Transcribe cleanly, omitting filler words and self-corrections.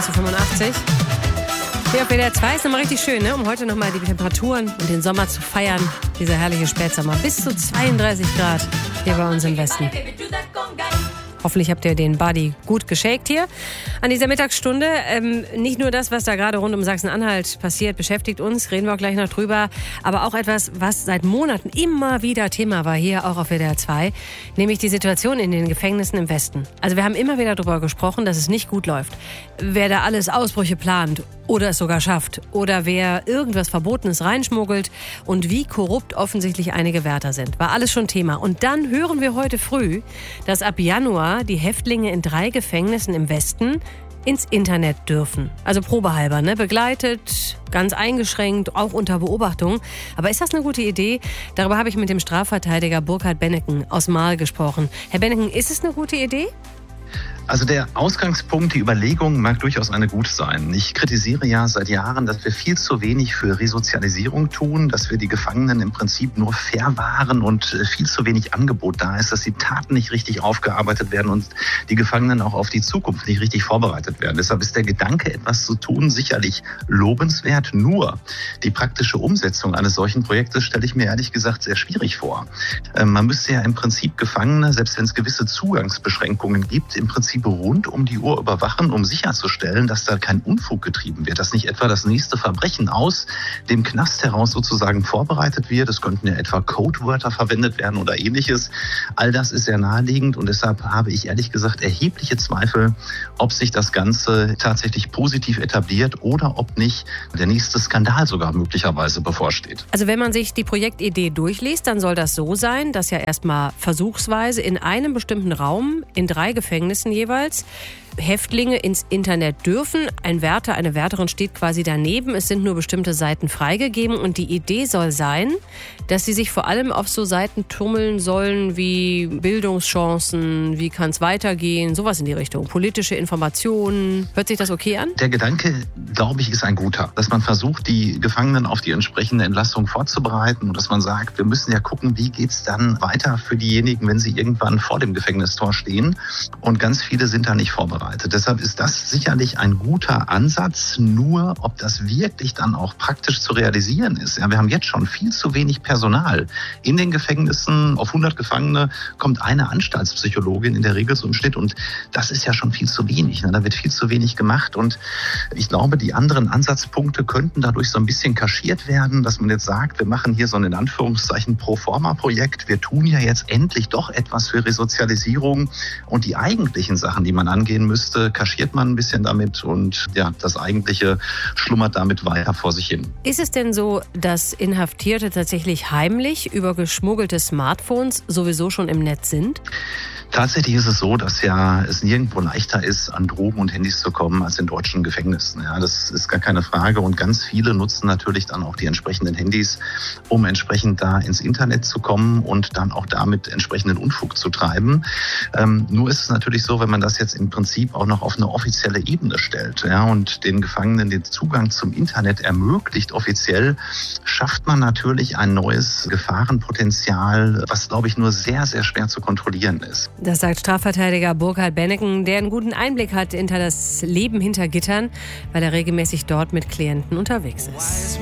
85. Hier auf WDR 2 ist nochmal richtig schön, ne? Um heute nochmal die Temperaturen und den Sommer zu feiern. Dieser herrliche Spätsommer. Bis zu 32 Grad hier bei uns im Westen. Hoffentlich habt ihr den Body gut geshakt hier an dieser Mittagsstunde. Nicht nur das, was da gerade rund um Sachsen-Anhalt passiert, beschäftigt uns, reden wir auch gleich noch drüber, aber auch etwas, was seit Monaten immer wieder Thema war, hier auch auf WDR 2, nämlich die Situation in den Gefängnissen im Westen. Also wir haben immer wieder darüber gesprochen, dass es nicht gut läuft. Wer da alles Ausbrüche plant oder es sogar schafft oder wer irgendwas Verbotenes reinschmuggelt und wie korrupt offensichtlich einige Wärter sind, war alles schon Thema. Und dann hören wir heute früh, dass ab Januar die Häftlinge in 3 Gefängnissen im Westen ins Internet dürfen. Also probehalber, ne? Begleitet, ganz eingeschränkt, auch unter Beobachtung. Aber ist das eine gute Idee? Darüber habe ich mit dem Strafverteidiger Burkhard Benneken aus Marl gesprochen. Herr Benneken, ist es eine gute Idee? Also der Ausgangspunkt, die Überlegung mag durchaus eine gute sein. Ich kritisiere ja seit Jahren, dass wir viel zu wenig für Resozialisierung tun, dass wir die Gefangenen im Prinzip nur verwahren und viel zu wenig Angebot da ist, dass die Taten nicht richtig aufgearbeitet werden und die Gefangenen auch auf die Zukunft nicht richtig vorbereitet werden. Deshalb ist der Gedanke, etwas zu tun, sicherlich lobenswert. Nur die praktische Umsetzung eines solchen Projektes stelle ich mir ehrlich gesagt sehr schwierig vor. Man müsste ja im Prinzip Gefangene, selbst wenn es gewisse Zugangsbeschränkungen gibt, im Prinzip rund um die Uhr überwachen, um sicherzustellen, dass da kein Unfug getrieben wird, dass nicht etwa das nächste Verbrechen aus dem Knast heraus sozusagen vorbereitet wird. Es könnten ja etwa Codewörter verwendet werden oder ähnliches. All das ist sehr naheliegend und deshalb habe ich ehrlich gesagt erhebliche Zweifel, ob sich das Ganze tatsächlich positiv etabliert oder ob nicht der nächste Skandal sogar möglicherweise bevorsteht. Also wenn man sich die Projektidee durchliest, dann soll das so sein, dass ja erstmal versuchsweise in einem bestimmten Raum in 3 Gefängnissen jeweils Häftlinge ins Internet dürfen. Ein Wärter, eine Wärterin steht quasi daneben. Es sind nur bestimmte Seiten freigegeben. Und die Idee soll sein, dass sie sich vor allem auf so Seiten tummeln sollen wie Bildungschancen, wie kann es weitergehen, sowas in die Richtung. Politische Informationen. Hört sich das okay an? Der Gedanke, glaube ich, ist ein guter. Dass man versucht, die Gefangenen auf die entsprechende Entlassung vorzubereiten und dass man sagt, wir müssen ja gucken, wie geht es dann weiter für diejenigen, wenn sie irgendwann vor dem Gefängnistor stehen. Und ganz viele sind da nicht vorbereitet. Deshalb ist das sicherlich ein guter Ansatz. Nur, ob das wirklich dann auch praktisch zu realisieren ist. Ja, wir haben jetzt schon viel zu wenig Personal. In den Gefängnissen, auf 100 Gefangene, kommt eine Anstaltspsychologin in der Regel so im Schnitt. Und das ist ja schon viel zu wenig. Ne? Da wird viel zu wenig gemacht. Und ich glaube, die anderen Ansatzpunkte könnten dadurch so ein bisschen kaschiert werden, dass man jetzt sagt, wir machen hier so ein in Anführungszeichen Proforma-Projekt. Wir tun ja jetzt endlich doch etwas für Resozialisierung. Und die eigentlichen Sachen, die man angehen müsste, kaschiert man ein bisschen damit und ja, das Eigentliche schlummert damit weiter vor sich hin. Ist es denn so, dass Inhaftierte tatsächlich heimlich über geschmuggelte Smartphones sowieso schon im Netz sind? Tatsächlich ist es so, dass ja es nirgendwo leichter ist, an Drogen und Handys zu kommen als in deutschen Gefängnissen. Ja, das ist gar keine Frage. Und ganz viele nutzen natürlich dann auch die entsprechenden Handys, um entsprechend da ins Internet zu kommen und dann auch damit entsprechenden Unfug zu treiben. Nur ist es natürlich so, wenn man das jetzt im Prinzip auch noch auf eine offizielle Ebene stellt, ja, und den Gefangenen den Zugang zum Internet ermöglicht offiziell, schafft man natürlich ein neues Gefahrenpotenzial, was, glaube ich, nur sehr, sehr schwer zu kontrollieren ist. Das sagt Strafverteidiger Burkhard Benneken, der einen guten Einblick hat hinter das Leben hinter Gittern, weil er regelmäßig dort mit Klienten unterwegs ist.